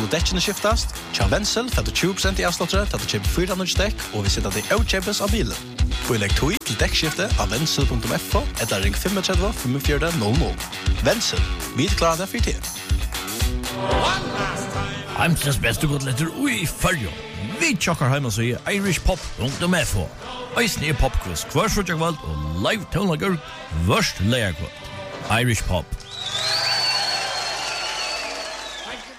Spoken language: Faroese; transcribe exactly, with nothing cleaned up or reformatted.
dekkene skiftast. Tja Wenzel får du tjue prosent i avslottere til at du kjøper fyra nye dekk, og vi sitter det avkjøpes av bilen. Og i legg tog til dekkskifte av wenzel punktum f o eller ring fem tre fem fire null null. Wenzel, vi er klare for tid. Heimsens beste godletter ui fyrjo. Vi tjokkar heim og sier irish pop punktum f o. Eisen er popquiz, kvarsfrutjagvald og live tonlager, vørst leierkvald. Irish Pop.